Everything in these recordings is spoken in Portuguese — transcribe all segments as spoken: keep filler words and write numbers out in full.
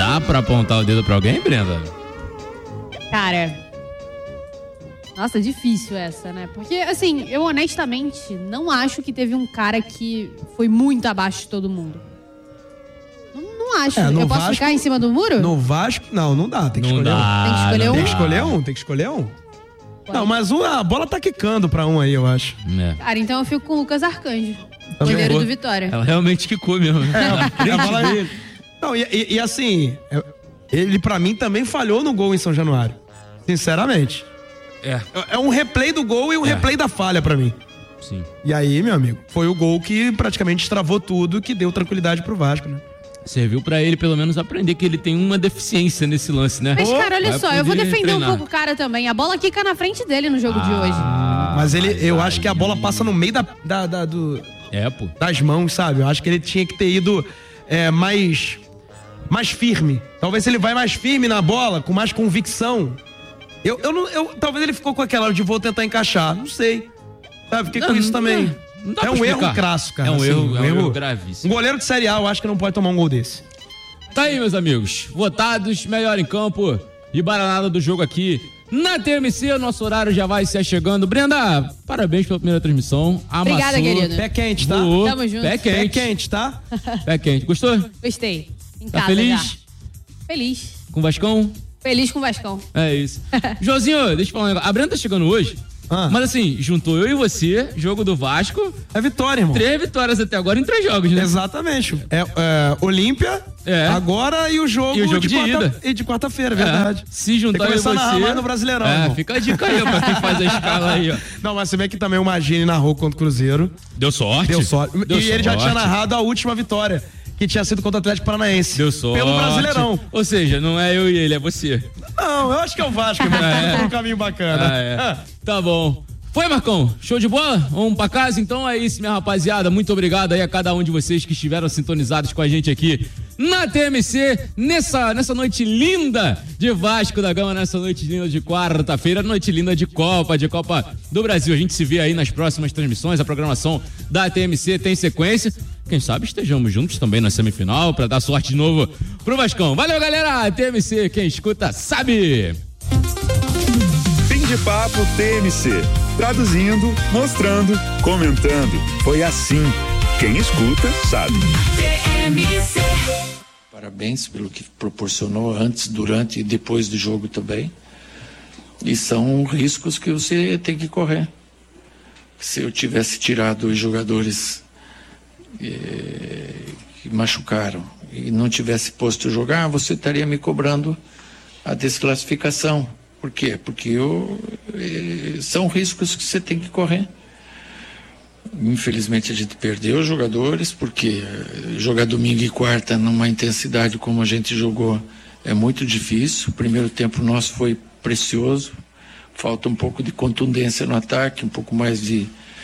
Dá pra apontar o dedo pra alguém, Brenda? Cara, nossa, difícil essa, né? Porque, assim, eu honestamente não acho que teve um cara que foi muito abaixo de todo mundo. Não, não acho. É, no eu posso Vasco- ficar em cima do muro? No Vasco, não, não dá. Tem que Não escolher dá. um. Tem que escolher não um? Tem que dá. escolher um? Tem que escolher um? Não, mas um, a bola tá quicando pra um aí, eu acho. É. Cara, então eu fico com o Lucas Arcanjo, Também. goleiro Boa. do Vitória. Ela realmente quicou mesmo. Na frente A bola- dele. Não, e, e- e assim, é- ele pra mim também falhou no gol em São Januário. Sinceramente. É, É- É um replay do gol e um É. replay da falha pra mim. sim. E aí, meu amigo, foi o gol que praticamente travou tudo, que deu tranquilidade pro Vasco, né? Serviu pra ele pelo menos aprender que ele tem uma deficiência nesse lance, né? Mas, cara, olha Vai só, eu vou poder defender treinar. um pouco o cara também. A bola quica na frente dele no jogo de hoje. Ah, Mas ele, eu aí- acho que a bola passa no meio da, da- da- do- É, pô. das mãos, sabe? Eu acho que ele tinha que ter ido é, mais, mais firme. Talvez se ele vai mais firme na bola, com mais convicção. Eu, eu, não, eu, talvez ele ficou com aquela de vou tentar encaixar. Não sei. Sabe? Fiquei com Não, isso não também. dá- não dá é pra um explicar. erro crasso, cara. É um assim, erro- é um erro gravíssimo. Um goleiro de Série A, eu acho que não pode tomar um gol desse. Tá aí, meus amigos. Votados, melhor em campo e baranada do jogo aqui na T M C. Nosso horário já vai se chegando. Brenda, parabéns pela primeira transmissão. Amassou. Obrigada, querido. Pé quente, tá? Voou. Tamo junto. Pé Pé quente. quente, tá? Pé quente. Gostou? Gostei. Em Tá casa feliz? já. Feliz. Com o Vascão? Feliz com o Vascão. É isso. Joãozinho, deixa eu falar um negócio. A Brenda tá chegando hoje. Ah. Mas assim, juntou eu e você, jogo do Vasco, É vitória, irmão. três vitórias até agora em três jogos, né? Exatamente. É, é, Olímpia, É. agora e o jogo, E o jogo de quarta, ida. e de quarta-feira, É, verdade. se juntar Tem que eu e começar a narrar você... mais no Brasileirão, É, irmão. fica a dica aí, ó, pra quem faz a escala aí, ó. Não, mas você vê que também o Magini narrou contra o Cruzeiro. Deu sorte. Deu sorte. Deu e ele já sorte. tinha narrado a última vitória, que tinha sido contra o Atlético Paranaense. Deu sorte. Pelo Brasileirão. Ou seja, não é eu e ele, é você. Não, eu acho que é o Vasco, irmão. É. Tá por um caminho bacana. Ah, é. Tá bom. Foi, Marcão? Show de bola? Vamos pra casa? Então é isso, minha rapaziada. Muito obrigado aí a cada um de vocês que estiveram sintonizados com a gente aqui na T M C, nessa, nessa noite linda de Vasco da Gama, nessa noite linda de quarta-feira, noite linda de Copa, de Copa do Brasil. A gente se vê aí nas próximas transmissões, a programação da T M C tem sequência. Quem sabe estejamos juntos também na semifinal pra dar sorte de novo pro Vascão. Valeu, galera! T M C, quem escuta sabe! Fim de papo T M C. Traduzindo, mostrando, comentando. Foi assim. Quem escuta, sabe. Parabéns pelo que proporcionou antes, durante e depois do jogo também. E são riscos que você tem que correr. Se eu tivesse tirado os jogadores eh, que machucaram e não tivesse posto jogar, você estaria me cobrando a desclassificação. Por quê? Porque eu, eh, são riscos que você tem que correr. Infelizmente a gente perdeu os jogadores, porque eh, jogar domingo e quarta numa intensidade como a gente jogou é muito difícil. O primeiro tempo nosso foi precioso, falta um pouco de contundência no ataque, um pouco mais de,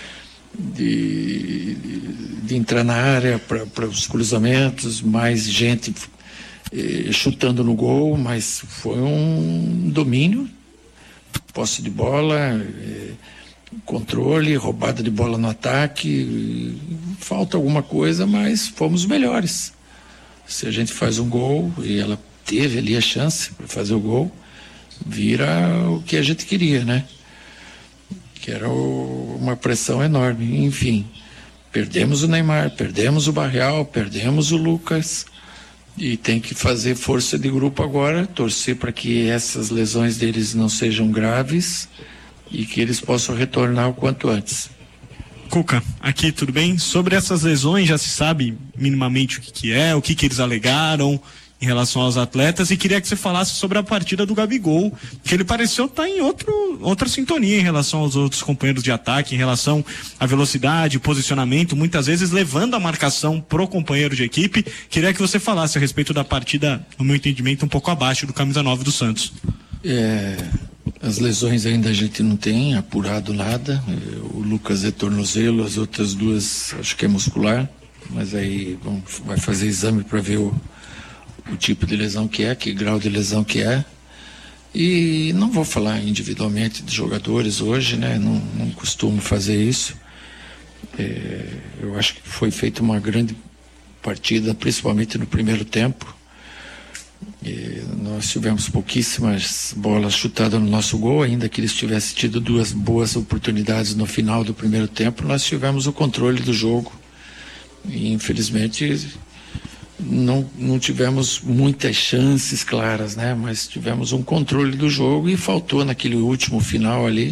de, de entrar na área para os cruzamentos, mais gente eh, chutando no gol, mas foi um domínio, posse de bola, eh, controle, roubada de bola no ataque, falta alguma coisa, mas fomos melhores. Se a gente faz um gol, e ela teve ali a chance para fazer o gol, vira o que a gente queria, né? Que era o, uma pressão enorme. Enfim, perdemos o Neymar, perdemos o Barreal, perdemos o Lucas, e tem que fazer força de grupo agora, torcer para que essas lesões deles não sejam graves e que eles possam retornar o quanto antes. Cuca, aqui tudo bem? Sobre essas lesões já se sabe minimamente o que, que é, o que, que eles alegaram em relação aos atletas, e queria que você falasse sobre a partida do Gabigol, que ele pareceu estar em outro, outra sintonia em relação aos outros companheiros de ataque, em relação à velocidade, posicionamento, muitas vezes levando a marcação pro companheiro de equipe. Queria que você falasse a respeito da partida, no meu entendimento, um pouco abaixo do camisa nove do Santos. É, as lesões ainda a gente não tem apurado nada. O Lucas é tornozelo, as outras duas acho que é muscular, mas aí vamos, vai fazer exame para ver o, o tipo de lesão que é, que grau de lesão que é. E não vou falar individualmente de jogadores hoje, né? Não, não costumo fazer isso. É, eu acho que foi feita uma grande partida, principalmente no primeiro tempo. E nós tivemos pouquíssimas bolas chutadas no nosso gol, ainda que eles tivessem tido duas boas oportunidades no final do primeiro tempo, nós tivemos o controle do jogo. E infelizmente não, não tivemos muitas chances claras, né? Mas tivemos um controle do jogo e faltou naquele último final ali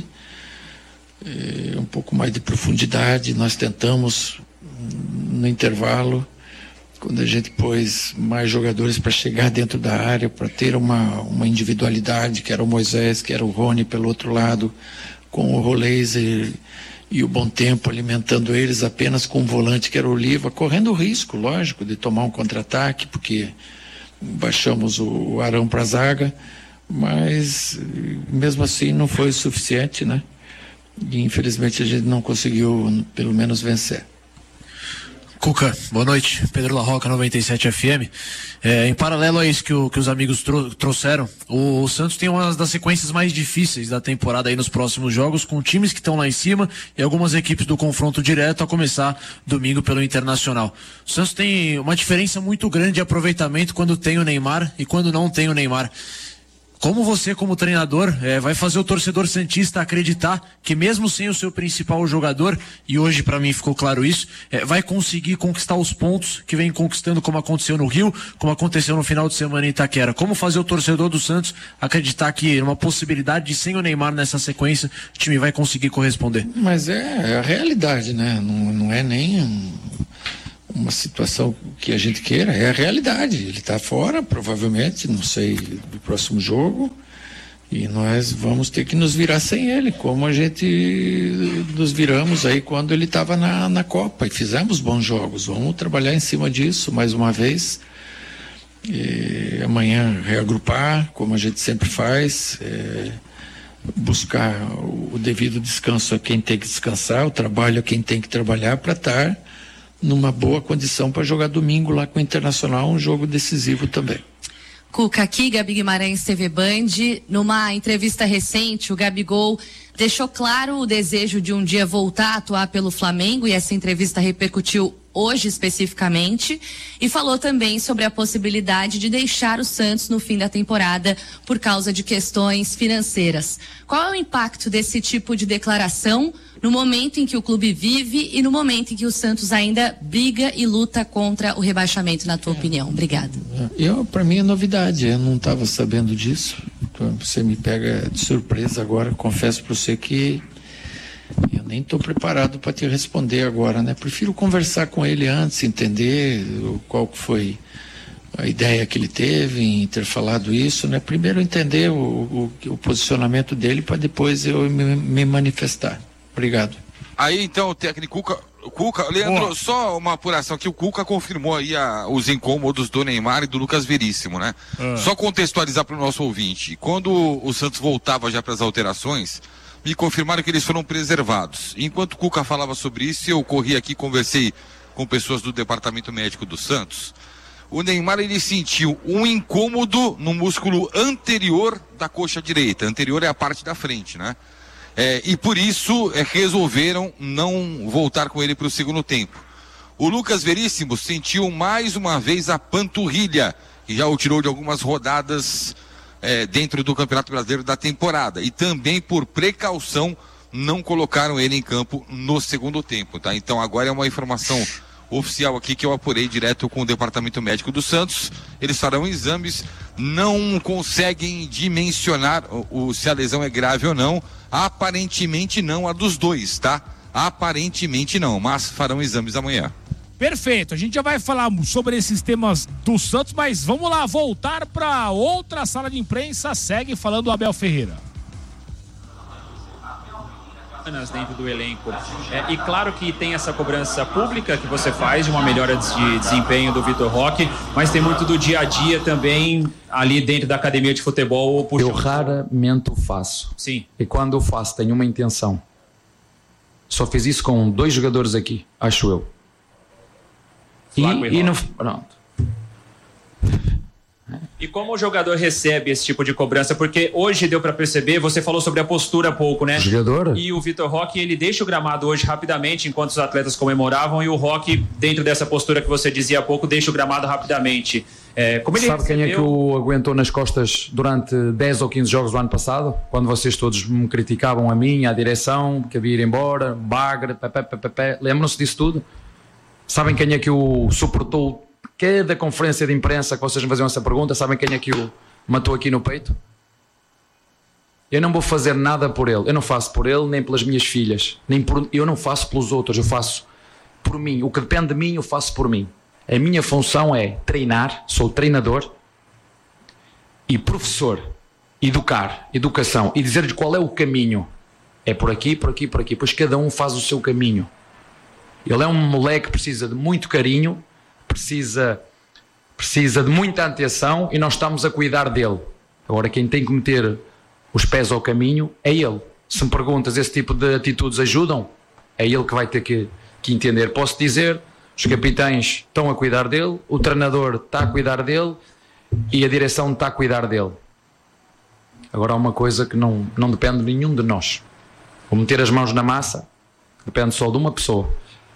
eh, um pouco mais de profundidade. Nós tentamos no intervalo, quando a gente pôs mais jogadores para chegar dentro da área, para ter uma, uma individualidade, que era o Moisés, que era o Rony pelo outro lado, com o Roleiser e o Bom Tempo alimentando eles apenas com um volante que era o Oliva, correndo o risco, lógico, de tomar um contra-ataque, porque baixamos o, o Arão para a zaga, mas mesmo assim não foi o suficiente, né? E infelizmente a gente não conseguiu pelo menos vencer. Cuca, boa noite. Pedro La Roca, noventa e sete F M. É, em paralelo a isso que, o, que os amigos tro- trouxeram, o, o Santos tem uma das sequências mais difíceis da temporada aí nos próximos jogos, com times que estão lá em cima e algumas equipes do confronto direto, a começar domingo pelo Internacional. O Santos tem uma diferença muito grande de aproveitamento quando tem o Neymar e quando não tem o Neymar. Como você, como treinador, é, vai fazer o torcedor santista acreditar que mesmo sem o seu principal jogador, e hoje para mim ficou claro isso, é, vai conseguir conquistar os pontos que vem conquistando, como aconteceu no Rio, como aconteceu no final de semana em Itaquera? Como fazer o torcedor do Santos acreditar que uma possibilidade de sem o Neymar nessa sequência, o time vai conseguir corresponder? Mas é, é a realidade, né? Não, não é nem um, uma situação que a gente queira, é a realidade. Ele está fora, provavelmente, não sei, do próximo jogo, e nós vamos ter que nos virar sem ele, como a gente nos viramos aí quando ele estava na, na Copa, e fizemos bons jogos. Vamos trabalhar em cima disso mais uma vez, e amanhã reagrupar, como a gente sempre faz, é, buscar o, o devido descanso a quem tem que descansar, o trabalho a quem tem que trabalhar, para estar numa boa condição para jogar domingo lá com o Internacional, um jogo decisivo também. Cuca, aqui, Gabi Guimarães, T V Band. Numa entrevista recente, o Gabigol deixou claro o desejo de um dia voltar a atuar pelo Flamengo, e essa entrevista repercutiu hoje especificamente, e falou também sobre a possibilidade de deixar o Santos no fim da temporada por causa de questões financeiras. Qual é o impacto desse tipo de declaração no momento em que o clube vive e no momento em que o Santos ainda briga e luta contra o rebaixamento, na tua opinião? Obrigada. Eu, para mim é novidade, eu não estava sabendo disso. Então, você me pega de surpresa agora. Confesso para você que eu nem estou preparado para te responder agora, né? Prefiro conversar com ele antes, entender qual foi a ideia que ele teve em ter falado isso, né? Primeiro entender o, o, o posicionamento dele, para depois eu me, me manifestar. Obrigado. Aí então o técnico Cuca, Cuca Leandro, Boa. Só uma apuração aqui, o Cuca confirmou aí a, os incômodos do Neymar e do Lucas Veríssimo, né? Ah. Só contextualizar para o nosso ouvinte, quando o Santos voltava já para as alterações, me confirmaram que eles foram preservados. Enquanto o Cuca falava sobre isso, eu corri aqui, conversei com pessoas do departamento médico do Santos. O Neymar, ele sentiu um incômodo no músculo anterior da coxa direita. Anterior é a parte da frente, né? É, e por isso é, resolveram não voltar com ele para o segundo tempo. O Lucas Veríssimo sentiu mais uma vez a panturrilha, que já o tirou de algumas rodadas é, dentro do Campeonato Brasileiro da temporada. E também, por precaução, não colocaram ele em campo no segundo tempo, tá? Então agora é uma informação oficial aqui que eu apurei direto com o Departamento Médico do Santos. Eles farão exames, não conseguem dimensionar o, o, se a lesão é grave ou não. Aparentemente não, a dos dois, tá? Aparentemente não, mas farão exames amanhã. Perfeito, a gente já vai falar sobre esses temas do Santos, mas vamos lá, voltar para outra sala de imprensa. Segue falando o Abel Ferreira. Dentro do elenco. É, e claro que tem essa cobrança pública que você faz de uma melhora de desempenho do Vitor Roque, mas tem muito do dia a dia também ali dentro da academia de futebol. Eu raramente o faço. Sim. E quando o faço, tenho uma intenção. Só fiz isso com dois jogadores aqui, acho eu. E, e, e no... Pronto. E E como o jogador recebe esse tipo de cobrança? Porque hoje deu para perceber, você falou sobre a postura há pouco, né? O jogador? E o Vitor Roque, ele deixa o gramado hoje rapidamente, enquanto os atletas comemoravam, e o Roque, dentro dessa postura que você dizia há pouco, deixa o gramado rapidamente. É, como ele Sabe recebeu... quem é que o aguentou nas costas durante dez ou quinze jogos do ano passado? Quando vocês todos me criticavam a mim, a direção, que havia ir embora, bagre, pé, pé, pé, pé. Lembram-se disso tudo? Sabem quem é que o suportou cada conferência de imprensa que vocês me faziam essa pergunta? Sabem quem é que o matou aqui no peito? Eu não vou fazer nada por ele. Eu não faço por ele, nem pelas minhas filhas. Nem por... Eu não faço pelos outros, eu faço por mim. O que depende de mim, eu faço por mim. A minha função é treinar, sou treinador e professor, educar, educação, e dizer-lhe qual é o caminho. É por aqui, por aqui, por aqui. Pois cada um faz o seu caminho. Ele é um moleque que precisa de muito carinho, precisa, precisa de muita atenção, e nós estamos a cuidar dele. Agora, quem tem que meter os pés ao caminho é ele. Se me perguntas, esse tipo de atitudes ajudam? É ele que vai ter que, que entender. Posso dizer, os capitães estão a cuidar dele, o treinador está a cuidar dele e a direção está a cuidar dele. Agora há uma coisa que não, não depende de nenhum de nós. Vou meter as mãos na massa, depende só de uma pessoa.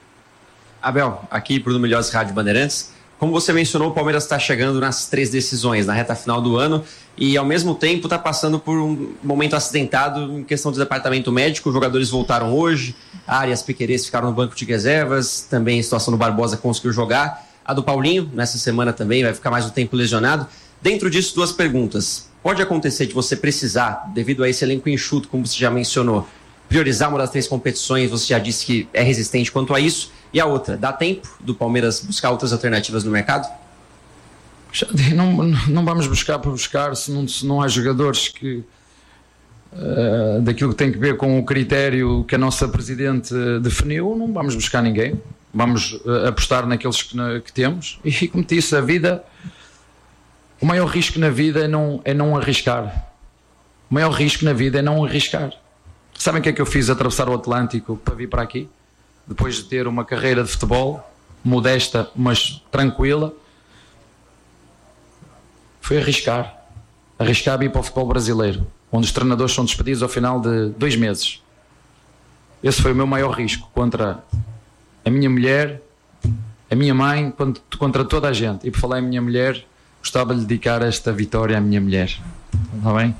Abel, aqui Bruno Milhões, Rádio Bandeirantes. Como você mencionou, o Palmeiras está chegando nas três decisões, na reta final do ano, e ao mesmo tempo está passando por um momento acidentado em questão do departamento médico. Os jogadores voltaram hoje, Arias, Piquerez ficaram no banco de reservas, também a situação do Barbosa conseguiu jogar. A do Paulinho, nessa semana também, vai ficar mais um tempo lesionado. Dentro disso, duas perguntas. Pode acontecer de você precisar, devido a esse elenco enxuto, como você já mencionou, priorizar uma das três competições, você já disse que é resistente quanto a isso. E a outra, dá tempo do Palmeiras buscar outras alternativas no mercado? Não, não vamos buscar por buscar se não, se não há jogadores que uh, daquilo que tem que ver com o critério que a nossa Presidente definiu, não vamos buscar ninguém. Vamos uh, apostar naqueles que, na, que temos. E como disse, a vida, o maior risco na vida é não, é não arriscar. O maior risco na vida é não arriscar. Sabem o que é que eu fiz atravessar o Atlântico para vir para aqui? Depois de ter uma carreira de futebol modesta, mas tranquila, foi arriscar. Arriscar vir para o futebol brasileiro, onde os treinadores são despedidos ao final de dois meses. Esse foi o meu maior risco contra a minha mulher, a minha mãe, contra toda a gente. E por falar em minha mulher, gostava de dedicar esta vitória à minha mulher. Está bem?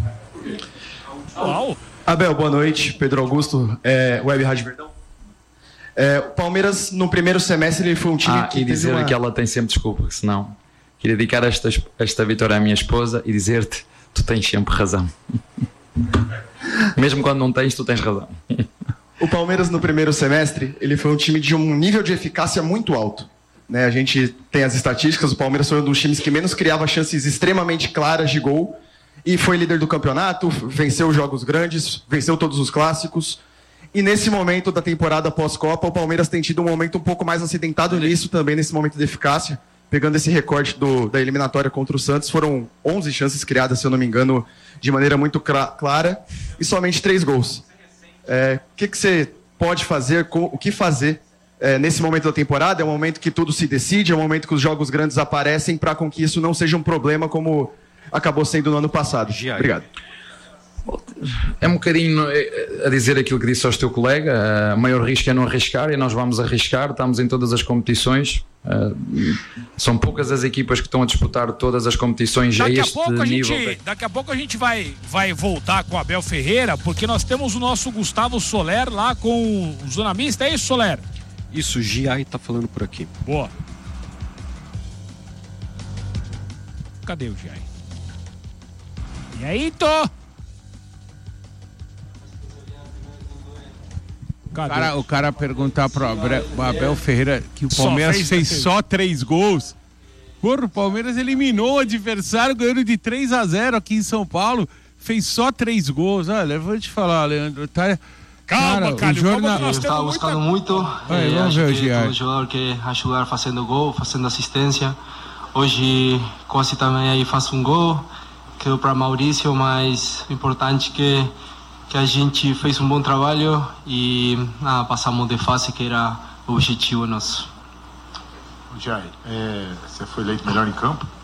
Uau. Abel, boa noite. Pedro Augusto, é, Web Rádio Verdão. É, o Palmeiras, no primeiro semestre, ele foi um time ah, que e dizer uma... que ela tem sempre desculpa, senão queria dedicar esta, esta vitória à minha esposa e dizer-te, tu tens sempre razão. Mesmo quando não tens, tu tens razão. O Palmeiras, no primeiro semestre, ele foi um time de um nível de eficácia muito alto. Né? A gente tem as estatísticas, o Palmeiras foi um dos times que menos criava chances extremamente claras de gol e foi líder do campeonato, venceu os jogos grandes, venceu todos os clássicos. E nesse momento da temporada pós-Copa, o Palmeiras tem tido um momento um pouco mais acidentado nisso também, nesse momento de eficácia. Pegando esse recorte do, da eliminatória contra o Santos, foram onze chances criadas, se eu não me engano, de maneira muito clara, e somente três gols. É, o que, que você pode fazer, o que fazer é, nesse momento da temporada? É um momento que tudo se decide, é um momento que os jogos grandes aparecem, para com que isso não seja um problema como acabou sendo no ano passado. Obrigado. É um bocadinho a dizer aquilo que disse ao teu colega, o maior risco é não arriscar, e nós vamos arriscar, estamos em todas as competições, são poucas as equipas que estão a disputar todas as competições daqui a este a pouco a nível. Gente, daqui a pouco a gente vai, vai voltar com o Abel Ferreira, porque nós temos o nosso Gustavo Soler lá com o Zona Mista, é isso, Soler? Isso, o Giai tá falando por aqui. Boa. Cadê o Giai? E aí, tô? O cara, o cara perguntar pro Abel Ferreira que o Palmeiras só fez, fez só três gols. Porra, o Palmeiras eliminou o adversário ganhando de três a zero aqui em São Paulo. Fez só três gols. Olha, eu vou te falar, Leandro. Tá... Calma, cara, o jornal... Eu estava buscando muito. Vai, eh, vamos ver o Giai. Um jogador que ajudar fazendo gol, fazendo assistência. Hoje quase também aí faz um gol. Quedou para Maurício, mas o importante é que que a gente fez um bom trabalho e ah, passamos de fase, que era o objetivo nosso. Jai, é, você foi eleito melhor em campo?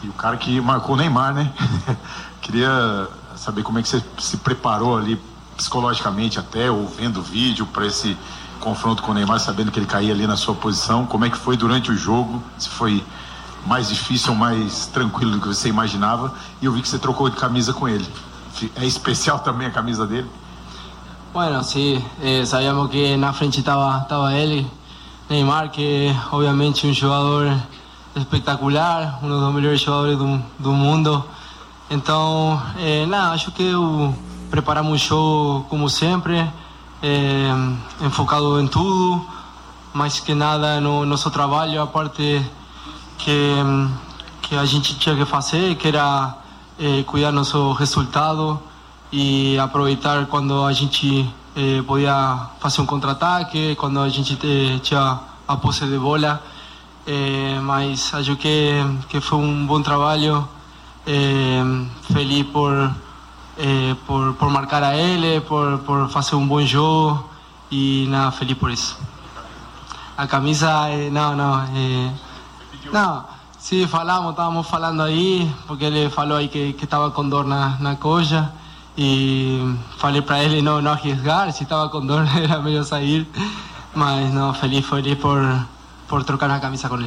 E o cara que marcou o Neymar, né? Queria saber como é que você se preparou ali psicologicamente até, ou vendo o vídeo para esse confronto com o Neymar, sabendo que ele caía ali na sua posição. Como é que foi durante o jogo? Se foi mais difícil ou mais tranquilo do que você imaginava? E eu vi que você trocou de camisa com ele. É especial também a camisa dele? Bueno, sí, eh, sabíamos que na frente estaba, estaba él, Neymar, que obviamente un jugador espectacular, uno dos melhores jogadores do, do mundo. Então, eh, nada, acho que eu, preparamos o show como sempre, eh, enfocado em tudo, mais que nada no nosso trabalho, a parte que, que a gente tinha que fazer, que era eh, cuidar nosso resultado e aproveitar quando a gente eh, podia fazer um contra-ataque, quando a gente eh, tinha a posse de bola. Eh, mas acho que, que foi um bom trabalho, eh, feliz por, eh, por, por marcar a ele, por, por fazer um bom jogo e nada, feliz por isso. A camisa, eh, não, não, eh, não, sim, falamos, estávamos falando aí, porque ele falou aí que estava com dor na, na coxa. E falei para ele não, não arriesgar, se estava com dor era melhor sair, mas não, feliz, feliz por, por trocar na camisa com ele.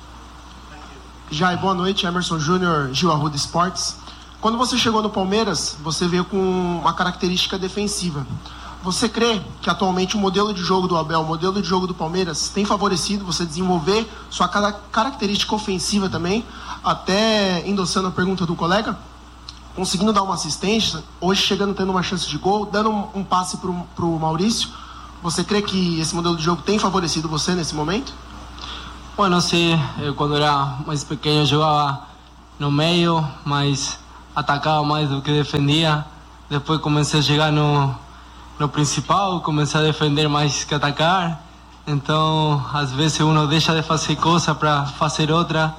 Jai, boa noite, Emerson Júnior, Gil Arruda Esportes. Quando você chegou no Palmeiras, você veio com uma característica defensiva. Você crê que atualmente o modelo de jogo do Abel, o modelo de jogo do Palmeiras tem favorecido você desenvolver sua característica ofensiva também, até endossando a pergunta do colega? Conseguindo dar uma assistência, hoje chegando tendo uma chance de gol, dando um, um passe pro, pro Maurício. Você crê que esse modelo de jogo tem favorecido você nesse momento? Bueno, sí, eu, quando era mais pequeno jogava no meio, mas atacava mais do que defendia. Depois comecei a chegar no, no principal, comecei a defender mais que atacar. Então, às vezes uno deixa de fazer coisa para fazer outra.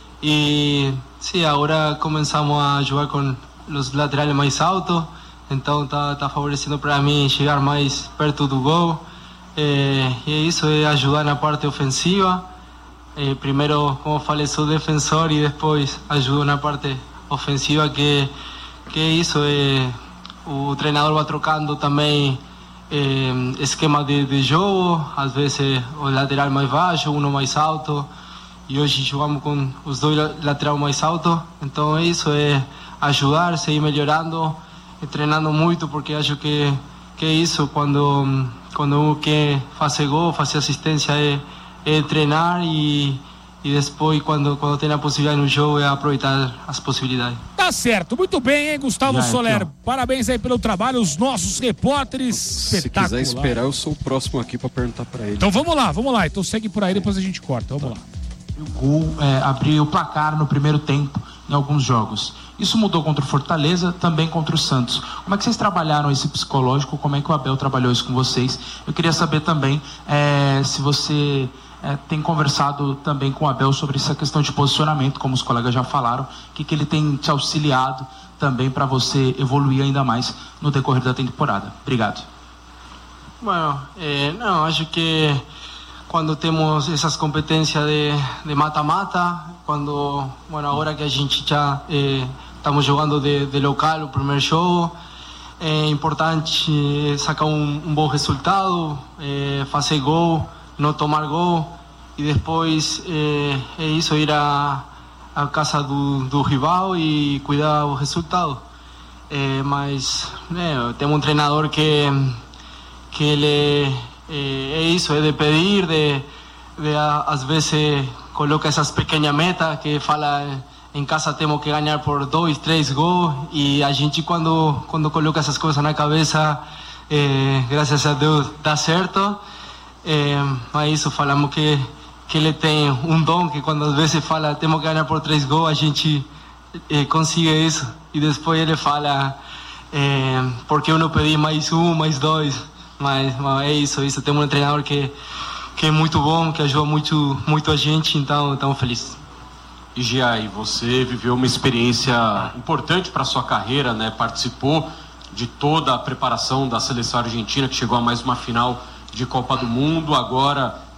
E sim, agora começamos a jogar com os laterais mais altos, então está tá favorecendo para mim chegar mais perto do gol. É, e é isso, é ajudar na parte ofensiva. É, primeiro, como falei, sou defensor e depois ajudo na parte ofensiva, que, que é isso. É, o treinador vai trocando também é, esquema de, de jogo, às vezes o lateral mais baixo, um mais alto. E hoje jogamos com os dois laterais mais altos, então é isso, é ajudar, seguir melhorando, treinando muito, porque acho que, que é isso, quando, quando um quer fazer gol, fazer assistência, é, é treinar e, e depois, quando, quando tem a possibilidade no jogo, é aproveitar as possibilidades. Tá certo, muito bem, hein, Gustavo Já, Soler? então. Parabéns aí pelo trabalho, os nossos repórteres. Se quiser esperar, eu sou o próximo aqui para perguntar para ele. Então vamos lá, vamos lá, então segue por aí, depois a gente corta, vamos lá. O gol é, abriu o placar no primeiro tempo em alguns jogos. Isso mudou contra o Fortaleza, também contra o Santos. Como é que vocês trabalharam esse psicológico? Como é que o Abel trabalhou isso com vocês? Eu queria saber também é, se você é, tem conversado também com o Abel sobre essa questão de posicionamento, como os colegas já falaram, o que, que ele tem te auxiliado também para você evoluir ainda mais no decorrer da temporada. Obrigado. Bueno, eh, não, acho que quando temos essas competências de mata-mata, quando, bueno, agora que a gente já eh, estamos jogando de, de local o primeiro jogo, é importante sacar um, um bom resultado, eh, fazer gol, não tomar gol, e depois eh, é isso, ir à a, a casa do, do rival e cuidar do resultado. Eh, mas né, temos um treinador que, que ele... É isso, é de pedir, de, de às vezes coloca essas pequenas metas que fala em casa temos que ganhar por dois, três gols, e a gente quando quando coloca essas coisas na cabeça, é, graças a Deus dá certo. É, mas isso, falamos que que ele tem um dom que quando às vezes fala temos que ganhar por três gols, a gente é, consegue isso, e depois ele fala é, porque eu não pedi mais um, mais dois. Mas, mas é isso, isso. Temos um treinador que, que é muito bom, que ajuda muito, muito a gente, então estamos felizes. E Giai, você viveu uma experiência importante para a sua carreira, né? Participou de toda a preparação da seleção argentina, que chegou a mais uma final de Copa do Mundo, agora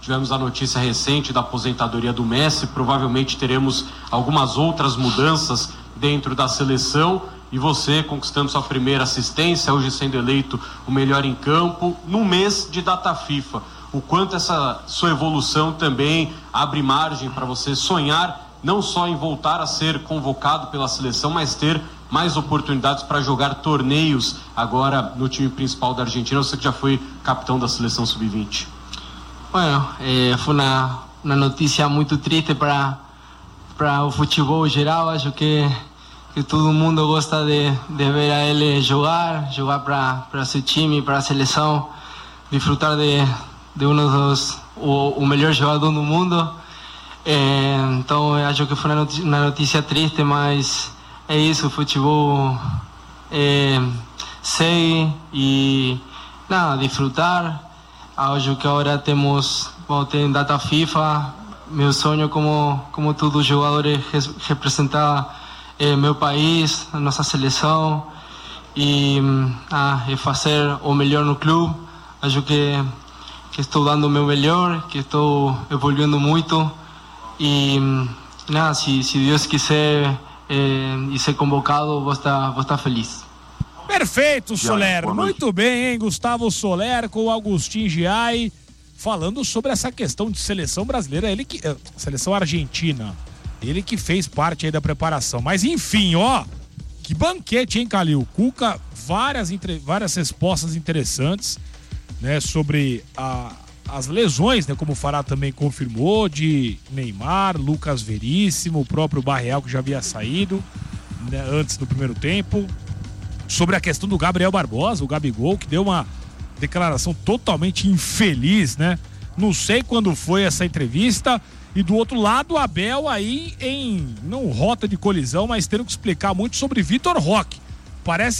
tivemos a notícia recente da aposentadoria do Messi, provavelmente teremos algumas outras mudanças dentro da seleção, e você conquistando sua primeira assistência, hoje sendo eleito o melhor em campo, no mês de data FIFA. O quanto essa sua evolução também abre margem para você sonhar não só em voltar a ser convocado pela seleção, mas ter mais oportunidades para jogar torneios agora no time principal da Argentina, você que já foi capitão da seleção sub vinte. Bueno, eh, foi uma, uma notícia muito triste para para o futebol geral. Acho que que todo mundo gosta de, de ver a ele jogar, jogar para para seu time, para a seleção, desfrutar de de um dos o, o melhor jogador do mundo. É, então acho que foi uma notícia, uma notícia triste, mas é isso, o futebol é, segue e nada, desfrutar. Acho que agora temos, bom, tem data FIFA. Meu sonho como como todos os jogadores é representar é, meu país, a nossa seleção e ah, é fazer o melhor no clube. Acho que que estou dando o meu melhor, que estou evoluindo muito e nada, se, se Deus quiser eh, e ser convocado, vou estar, vou estar feliz. Perfeito, Soler. Muito bem, hein? Gustavo Soler com o Agustin Giai falando sobre essa questão de seleção brasileira, ele que, seleção argentina, ele que fez parte aí da preparação. Mas enfim, ó, que banquete, hein, Calil? Cuca, várias, entre, várias respostas interessantes, né, sobre a, as lesões, né, como o Fará também confirmou, de Neymar, Lucas Veríssimo, o próprio Barreal que já havia saído, né, antes do primeiro tempo, sobre a questão do Gabriel Barbosa, o Gabigol, que deu uma declaração totalmente infeliz, né? Não sei quando foi essa entrevista, e do outro lado o Abel aí em, não rota de colisão, mas tendo que explicar muito sobre Vitor Roque. Parece